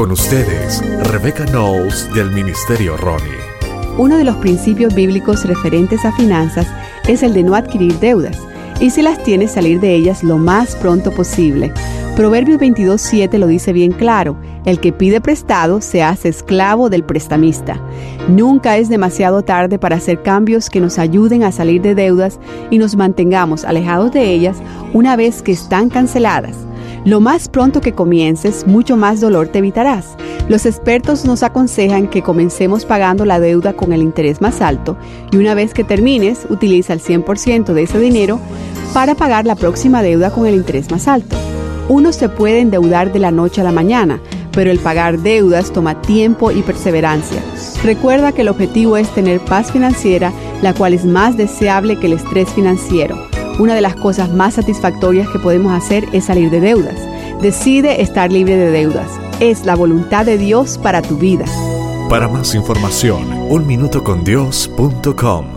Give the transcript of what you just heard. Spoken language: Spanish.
Con ustedes, Rebecca Knowles del Ministerio Ronnie. Uno de los principios bíblicos referentes a finanzas es el de no adquirir deudas, y si las tienes, salir de ellas lo más pronto posible. Proverbios 22:7 lo dice bien claro: el que pide prestado se hace esclavo del prestamista. Nunca es demasiado tarde para hacer cambios que nos ayuden a salir de deudas y nos mantengamos alejados de ellas una vez que están canceladas. Lo más pronto que comiences, mucho más dolor te evitarás. Los expertos nos aconsejan que comencemos pagando la deuda con el interés más alto y una vez que termines, utiliza el 100% de ese dinero para pagar la próxima deuda con el interés más alto. Uno se puede endeudar de la noche a la mañana, pero el pagar deudas toma tiempo y perseverancia. Recuerda que el objetivo es tener paz financiera, la cual es más deseable que el estrés financiero. Una de las cosas más satisfactorias que podemos hacer es salir de deudas. Decide estar libre de deudas. Es la voluntad de Dios para tu vida. Para más información, unminutocondios.com.